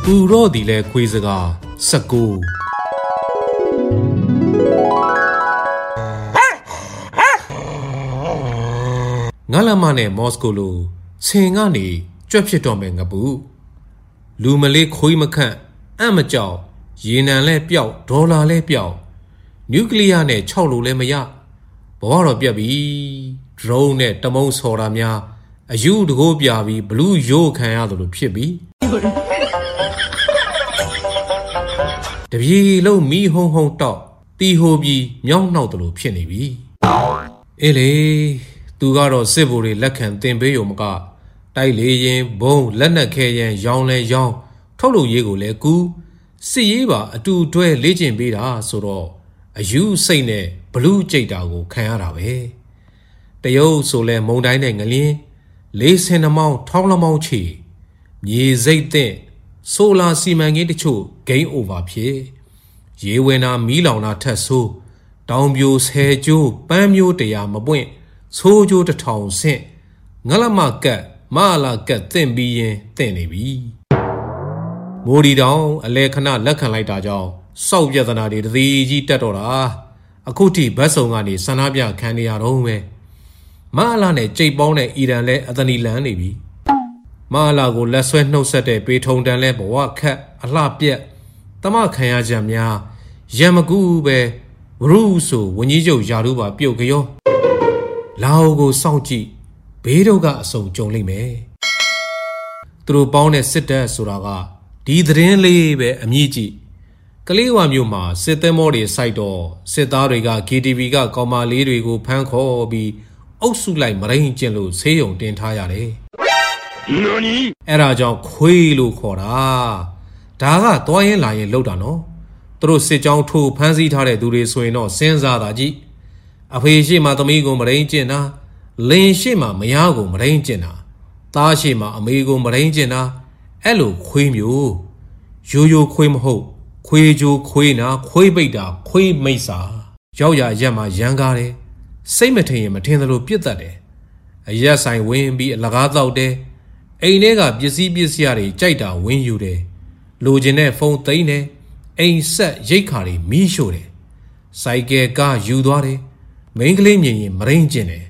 row the leg quizaga, Saku. Ngalamane Moscow, Singani, Drapshitomengabu. Lumale Koimakan, Amateur, Yina le piao, Dola le piao. Nuclear ne Cholo le maya. Bora biabi, drone Tamon Soramia, a you to go biabi, blue yo can out of pibi. The ye low me hong hong talk, the hobby, young not the penny be. Ele, Tugaro Siburi, Lacan, Tembeomga, Tai Layin, Bone, Lena Kayan, Young Le Young, Tolo Yego Le Goo, see Eva, a 2-12 legend beta, so a you say ne, blue jadago, can away. The old sole Mondine Alien, lace in a mount, tall amount chi. Ye zay Sola Siman get the chu, game over pie. Ye when a Milana tasso, down views hair jo, bam you de yamabuin, so jo the town sent. Ngalama gat, mala gat then being thin be. Modi down, a lekana lakan like that jaw, so yadanadi the tatora. A cootie basongani, sanabia candy at home. Malane, J Bonnet, Idan le Adani Lanibi. Malago less when no set a beton than lab or cat, a lap yet. Tamakaya jamia, Yamagube, Ruso, when you Yaruba Piogayo. Laogo Sanji, Bedoga so jolly me. Through bonnet sitter Suraga, Didrin lebe amiji. Kaliwa Muma, sit the mori side door, sit Ariga, Kitiviga, Coma Lirigo, Panko be. Also like marine jello, say on the entire Nani? Erajan Quilu Cora Daga, Doyen Lion Lodano. Through sit down to Pansy Tare do this way no senza daji. A Fishima Domigo Marine Jena, Lane Shima Mayago Marine Jena, Tashima Amigo Marine Jena, Elo Quimu, Juju Quim Ho, Quiju Quina, Quibeda, Quim Mesa, Joya Yama Yangare. Same material maintain the loop pitade. A yes, I win be a lagaz out there. A nega busy jaita win you de. Logene phone taine. A set jacari me sure. Saike ga you dore. Main claim ye marine gene.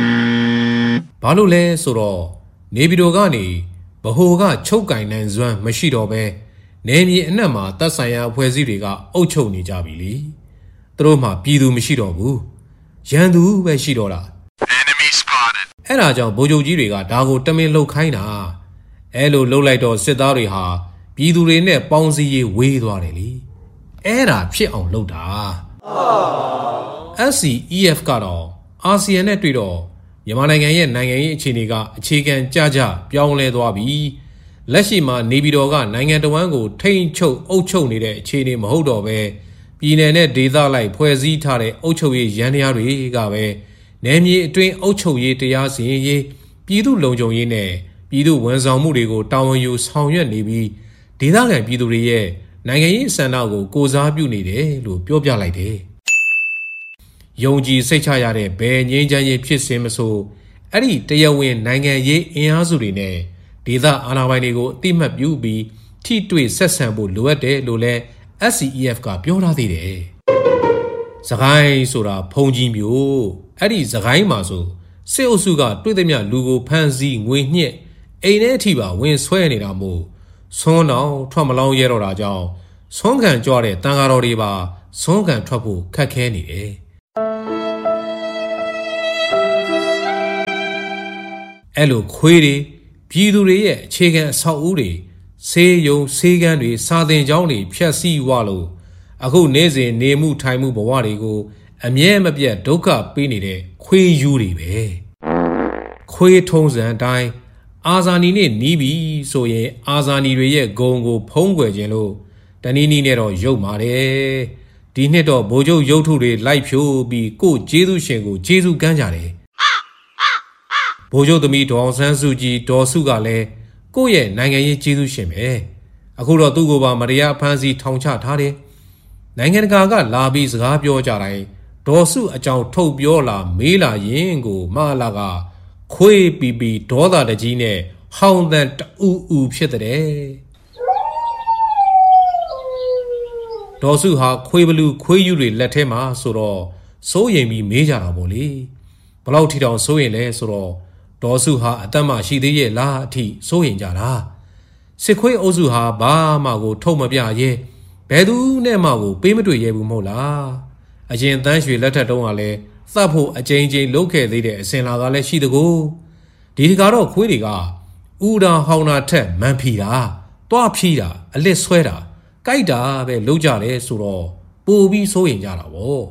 Balule soro. Nebidogani. Bahoga chokai and zwan machido be. Name ye enama tasaya weziriga ocho ni jabili. Troma pidu machido boo. Yandu where she dora. Enemy spotted. Eraja Bojo Jiriga, Dago Tame Lo Kaina. Elo Lolito Sedariha, Pidurine Ponzi way dwarily. Era pit on Loda. SCEF Gado, RCN Etrido, Yamananga Nanga Chiniga, Chicken Jaja, Pyongle Dwabi, Leshima, Nibidoga, Nanga Duango, Tain Cho, Ocho Nide, Chini Mohodobe. Pinene data like poesy tare, Ocho ye Yaniari gabe, name ye train Ocho ye te yasi ye, Pidu Lojo yene, Pidu Wenza Murigo, Town you sound your navy, data like Pidu ye, Nanga Sanago goes up you need a loop your like day. Yonji Sechayare, Ben Yanja ye pisim so, Adi Tayawin, Nanga ye in Azurine, data Anavanigo, Timap you be, T2 Sessambo, Luete, Lule. SCEF ကပြောထားသေးတယ်။စကိုင်းဆိုတာဖုံကြီးမျိုးအဲ့ဒီစကိုင်းမှာဆိုစစ်အုပ်စုကတွေ့တဲ့မြလူကိုဖမ်းဆီးငွေညှက်အိမ်ထဲအထိပါဝင်ဆွဲနေတာမို့ဆွမ်းတော်ထွက်မလောင်းရတော့တာကြောင့်ဆွမ်းခံကြွတဲ့တန်ဃာတော်တွေပါဆွမ်းခံထွက်ဖို့ခက်ခဲနေတယ်။အဲ့လိုခွေးတွေပြည်သူတွေရဲ့အခြေခံအဆောက်အဦတွေဆေးရုံဆေးကန်းတွေစာသင်ကျောင်းတွေဖျက်ဆီးဝလို့အခုနေစဉ်နေမှုထိုင်မှုဘဝတွေကိုအမြဲမပြတ်ဒုက္ခပေးနေတဲ့ခွေးယူတွေပဲခွေးထုံးစံအတိုင်းအာဇာနည်နဲ့နီးပြီဆိုရင်အာဇာနည်တွေရဲ့ဂုဏ်ကိုဖုံးကွယ်ခြင်းလို့တနည်းနည်းနဲ့တော့ရုပ်ပါတယ်ဒီနှစ်တော့ဗိုလ်ချုပ်ရုပ်ထုတွေလိုက်ဖြိုးပြီးကိုကျေးဇူးရှင်ကိုကျေးဇူးကမ်းကြတယ်ဗိုလ်ချုပ်သမီးဒေါအောင်ဆန်းစုကြည်ဒေါ်စုကလည်းကိုယ့်ရဲ့နိုင်ငံရေးကျေးဇူးရှင်ပဲအခုတော့သူ့ကိုပါမတရားဖမ်းဆီးထောင်ချထားတယ်နိုင်ငံတကာကလာပြီးစကားပြောကြတိုင်းဒေါ်စုအကြောင်းထုတ်ပြောလာမေးလာရင်ကိုမလာကခွေးပီပီဒေါသတကြီးနဲ့ဟောင်းတန်တူဖြစ်တဲ့ဒေါ်စုဟာခွေးဘလူးခွေးယူတွေလက်ထဲမှာဆိုတော့စိုးရိမ်ပြီးမေးကြတာပေါ့လေဘလောက်ထီတောင်စိုးရင်လဲဆိုတော့ဒေါ်စုဟာအသက်မရှိသေးရဲ့လားအထိစိုးရိမ်ကြတာစစ်ခွေးအုပ်စုဟာဘာမှကိုထုတ်မပြရဲဘယ်သူနဲ့မှကိုပေးမတွေ့ရဲဘူးမဟုတ်လားအရင်တန်းရွှေလက်ထက်တုန်းကလည်းသတ်ဖို့အကြိမ်ကြိမ်လုပ်ခဲ့သေးတဲ့အစင်လာကလည်းရှိတကူဒီတကတော့ခွေးတွေကဥဒါဟောင်းတာထက်မန်ဖီတာတွားဖြီးတာအလစ်ဆွဲတာကြိုက်တာပဲလုပ်ကြတယ်ဆိုတော့ပိုပြီးစိုးရင်ကြတာဗော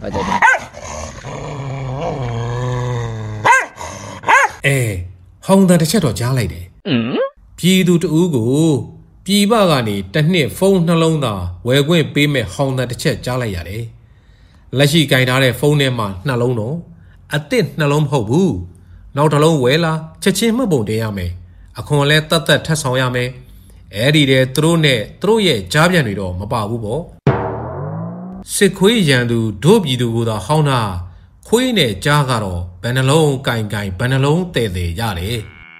ဟောင်းတဲ့တစ်ချက်တော့ကြားလိုက်တယ်ပြည်သူတဦးကိုပြည်ပကနေတစ်နှစ်ဖုန်းနှလုံးသားဝယ်ခွင့်ပေးမဲ့ဟောင်းတဲ့တစ်ချက်ကြားလိုက်ရတယ်လက်ရှိကင်ထားတဲ့ဖုန်းထဲမှာနှလုံးတော့အစ်စ်နှလုံးမဟုတ်ဘူးနောက်တစ်လုံးဝယ်လာချက်ချင်းမှတ်ပုံတင်ရမယ်အခွန်လဲတတ်တတ်ထပ်ဆောင်ရမယ်အဲ့ဒီတဲ့သူတို့နဲ့သူတို့ရဲ့ကြားပြန်တွေတော့မပါဘူးပေါ့စစ်ခွေးရန်သူဒုပြည်သူကသာဟောင်းတာခွေးနဲ့ကြားကတော့ဘယ်နှလုံးကင်ဘယ်နှလုံးတည်ရတယ်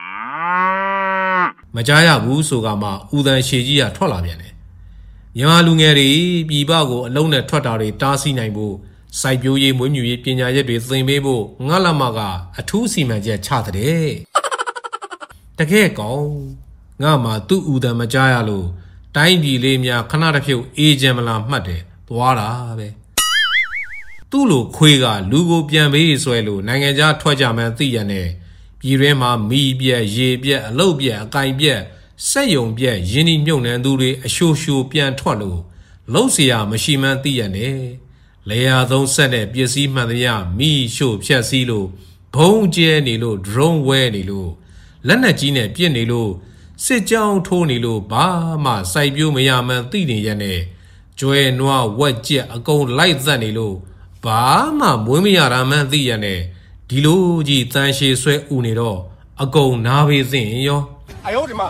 မကြားရဘူးဆိုကမှဦးတန်ရှည်ကြီးကထွက်လာပြန်တယ်မြန်မာလူငယ်တွေပြည်ပကိုအလုံးနဲ့ထွက်တာတွေတားဆီးနိုင်ဖို့စိုက်ပျိုးရေးမွေးမြူရေးပညာရပ်တွေသင်ပေးဖို့ငါလမကအထူးစီမံချက်ချတဲ့တကယ်ကောင်းငါမှသူ့ဦးတန်မကြားရလို့တိုင်းပြည်လေးများခဏတစ်ဖြုတ်အေးချမ်းမလားမှတ်တယ်သွားတာပဲသူ့လိုခွေးကလူကိုပြန်ပေးဆွဲလို့နိုင်ငံခြားထွက်ကြမှန်းသိရတဲ့ပြည်တွင်းမှာမီးပြက်ရေပြက်အလုတ်ပြက်အကင်ပြက်စက်ယုံပြက်ရင်းနှီးမြုပ်နှံသူတွေအရှိုးပြန်ထွက်လို့လုံးเสียမရှိမှန်းသိရတဲ့လေယာသုံးဆက်တဲ့ပစ္စည်းမှန်သမျှမီးရှို့ဖြက်စီးလို့ဘုံကျဲနေလို့ drone ဝဲနေလို့လက်နက်ကြီးနဲ့ပြစ်နေလို့စစ်ကြောင်းထိုးနေလို့ဘာမှစိုက်ပျိုးမရမှန်းသိနေရတဲ့ကျွဲနွားဝက်ကြက်အကုန်လိုက်သက်နေလို့ဘာမှမွေးမရတာမှန်းသိရတဲ့ဒီလိုကြီးတန်ရှည်ဆွဲဥနေတော့အကုန်နားပေးသိရင်ရော哎呦我的妈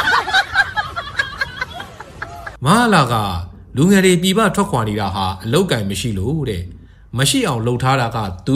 မလာကလူငယ်တွေပြည်ပထွက်ခွာနေတာဟာအလောက်ကင်မရှိလို့တဲ့မရှိအောင်လှုပ်ထားတာကသူ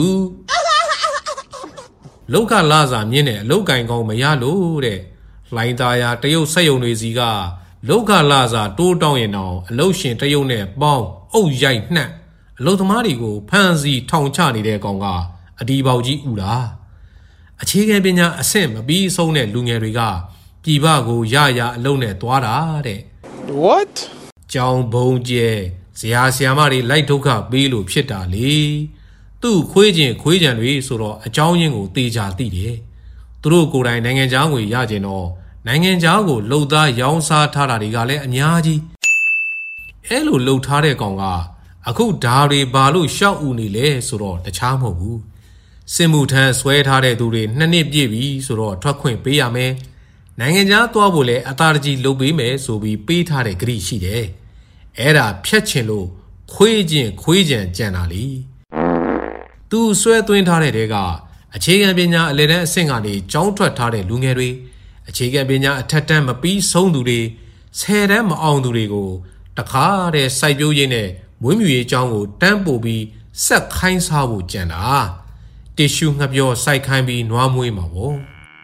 လောက်ကလာစာမြင့်တဲ့အလောက်ကင်ကောင်းမရလို့တဲ့လိုင်းသားရတရုတ်စက်ယုံတွေစီကလောက်ကလာစာတိုးတောင်းရင်တော့အလုတ်ရှင်တရုတ်နဲ့ပေါင်းအုပ်ရိုက်နှက်အလုတ်သမားတွေကိုဖမ်းဆီးထောင်ချနေတဲ့ကောင်ကအဒီပေါကြီးဥတာအခြေခံပညာအဆင့်မပြီးဆုံးတဲ့လူငယ်တွေကပြည်ပကိုရအလုံးနဲ့သွားတာတဲ့ What ကြောင်ဘုံကျဲဇရာဆရာမတွေလိုက်ဒုက္ခပေးလို့ဖြစ်တာလေသူ့ခွေးကြံတွေဆိုတော့အကြောင်းရင်းကိုတေချာသိတယ်သူတို့ကိုယ်တိုင်နိုင်ငံခြားငွေရကျင်တော့နိုင်ငံခြားကိုလှုပ်သားရောင်းစားထားတာတွေကလည်းအများကြီးအဲလိုလှုပ်ထားတဲ့ကောင်ကအခုဓာတွေဘာလို့ရှောက်ဥနေလဲဆိုတော့တခြားမဟုတ်ဘူးစစ်မှုထမ်းဆွဲထားတဲ့သူတွေ2နှစ်ပြည့်ပြီဆိုတော့ထွက်ခွင့်ပေးရမယ်နိုင်ငံခြားသွားဖို့လဲအသာတကြီးလုပ်ပေးမယ်ဆိုပြီးပေးထားတဲ့ဂရိရှိတယ်အဲ့ဒါဖြတ်ချင်လို့ခွေးကြံကြံတာလीသူဆွဲသွင်းထားတဲ့တဲကအခြေခံပညာအလယ်တန်းအဆင့်ကနေကျောင်းထွက်ထားတဲ့လူငယ်တွေအခြေခံပညာအထက်တန်းမပြီးဆုံးသူတွေ10တန်းမအောင်သူတွေကိုတခါတည်းစိုက်ပျိုးရေးနဲ့မွေးမြူရေးကျောင်းကိုတန်းပို့ပြီးဆက်ခိုင်းစားဖို့ကြံတာတ िश ူးငှက်ပြောစိုက်ခိုင်းပြီးနွားမွေးမှာပေါ့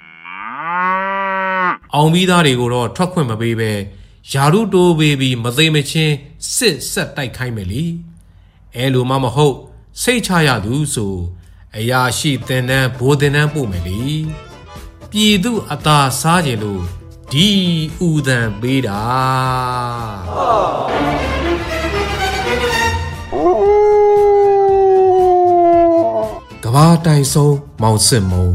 အောင်ပြီးသားတွေကိုတော့ထွက်ခွင့်မပေးပဲယာရုတိုးပေးပြီးမသိမချင်းစစ်ဆက်တိုက်ခိုင်းမယ်လीအဲလိုမှမဟုတ်စိတ်ချရသူဆိုအရာရှိတင်တန်းဘိုးတင်တန်းပို့မယ်လीပြည်သူအသာစားကြလို့ဒီဥဒံပေးတာကဘာတိုင်ဆုံးမောင်စစ်မုံ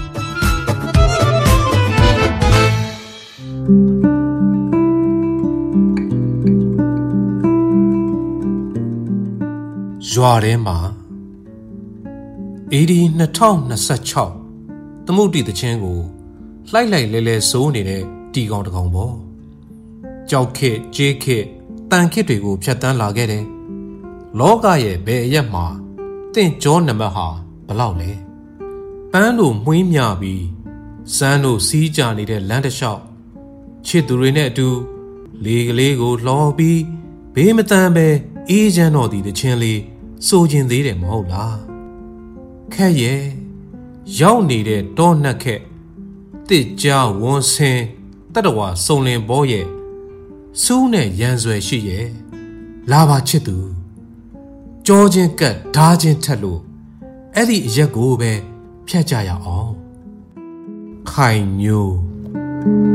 ရွာထဲမှာAD 2026သမုဒ္ဒိတချင်းကိုလှိုက်လဲစိုးနေတဲ့တီကောင်တကောင်ပေါ့ကြောက်ခစ်ကြေးခစ်တန်ခစ်တွေကိုဖြတ်တန်းလာခဲ့တယ်လောကရဲ့ဘယ်အရက်မှာတင့်ကြောနံပါတ်ဟာဘလောက်လဲပန်းတို့မှွေးမြပြီးစမ်းတို့စီးကြနေတဲ့လမ်းတစ်လျှောက်ချစ်သူတွေနဲ့အတူလေကလေးကိုလှော်ပြီးဘေးမတန်ပဲအေးချမ်းတော်ဒီတချင်းလေးစိုးကျင်သေးတယ်မဟုတ်လားခက်ရဲ့ရောက်နေတဲ့တောနှက်ခက်တစ်ကြားဝန်းဆင်းတတဝါစုံလင်ဘောရဲ့စူးနဲ့ရန်ဆွဲရှိရဲ့လာပါချစ်သူကြောချင်းကတ်ဓာချင်းထက်လို့အဲ့ဒီအရက်ကိုပဲဖြတ်ကြရအောင်ခိုင်မျိုး